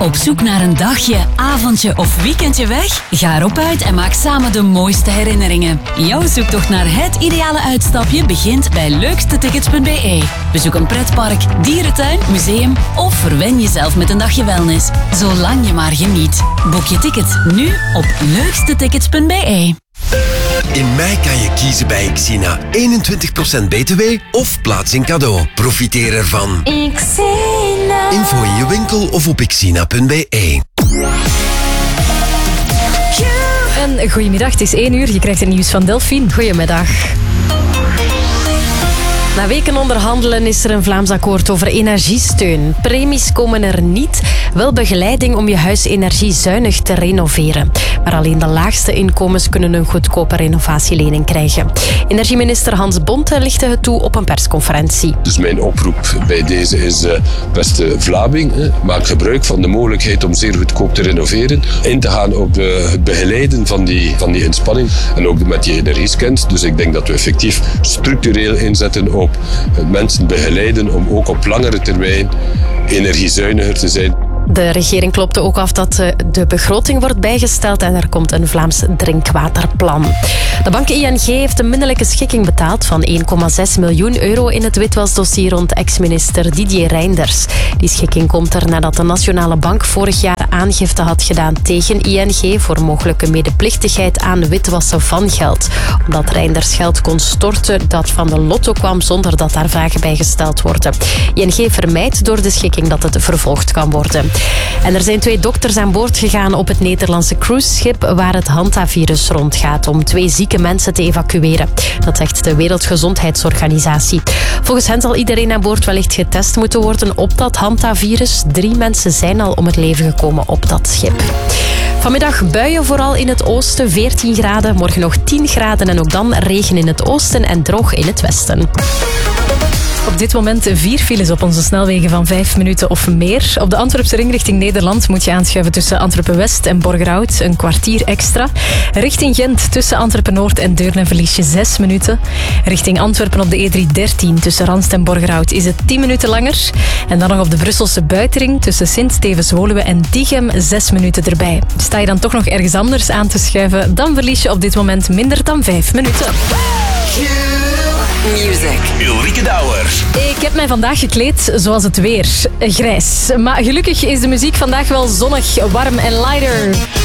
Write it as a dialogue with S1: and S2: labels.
S1: Op zoek naar een dagje, avondje of weekendje weg? Ga erop uit en maak samen de mooiste herinneringen. Jouw zoektocht naar het ideale uitstapje begint bij leukstetickets.be. Bezoek een pretpark, dierentuin, museum of verwen jezelf met een dagje wellness. Zolang je maar geniet. Boek je ticket nu op leukstetickets.be.
S2: In mei kan je kiezen bij Xina. 21% BTW of plaats in cadeau. Profiteer ervan.
S3: Xina.
S2: Info in je winkel of op xina.be.
S4: En goedemiddag, het is 1 uur. Je krijgt het nieuws van Delphine. Goedemiddag. Na weken onderhandelen is er een Vlaams akkoord over energiesteun. Premies komen er niet, wel begeleiding om je huis energiezuinig te renoveren. Maar alleen de laagste inkomens kunnen een goedkope renovatielening krijgen. Energieminister Hans Bonte lichtte het toe op een persconferentie.
S5: Dus mijn oproep bij deze is, beste Vlaming, maak gebruik van de mogelijkheid om zeer goedkoop te renoveren. In te gaan op het begeleiden van die inspanning en ook met die energiescans. Dus ik denk dat we effectief structureel inzetten op mensen begeleiden om ook op langere termijn energiezuiniger te zijn.
S4: De regering klopte ook af dat de begroting wordt bijgesteld en er komt een Vlaams drinkwaterplan. De bank ING heeft een minderlijke schikking betaald van 1,6 miljoen euro in het witwasdossier rond ex-minister Didier Reynders. Die schikking komt er nadat de Nationale Bank vorig jaar aangifte had gedaan tegen ING voor mogelijke medeplichtigheid aan witwassen van geld. Omdat Reynders geld kon storten dat van de lotto kwam zonder dat daar vragen bij gesteld worden. ING vermijdt door de schikking dat het vervolgd kan worden. En er zijn 2 dokters aan boord gegaan op het Nederlandse cruiseschip waar het hantavirus rondgaat om 2 zieke mensen te evacueren. Dat zegt de Wereldgezondheidsorganisatie. Volgens hen zal iedereen aan boord wellicht getest moeten worden op dat hantavirus. 3 mensen zijn al om het leven gekomen op dat schip. Vanmiddag buien vooral in het oosten, 14 graden. Morgen nog 10 graden en ook dan regen in het oosten en droog in het westen. Op dit moment 4 files op onze snelwegen van 5 minuten of meer. Op de Antwerpse ring richting Nederland moet je aanschuiven tussen Antwerpen-West en Borgerhout. Een kwartier extra. Richting Gent tussen Antwerpen-Noord en Deurne verlies je 6 minuten. Richting Antwerpen op de E313 tussen Ranst en Borgerhout is het 10 minuten langer. En dan nog op de Brusselse buitenring tussen Sint-Stevens-Woluwe en Diegem 6 minuten erbij. Sta je dan toch nog ergens anders aan te schuiven, dan verlies je op dit moment minder dan 5 minuten.
S6: Music.
S7: Ulrike Douwers.
S4: Ik heb mij vandaag gekleed zoals het weer. Grijs. Maar gelukkig is de muziek vandaag wel zonnig, warm en lighter.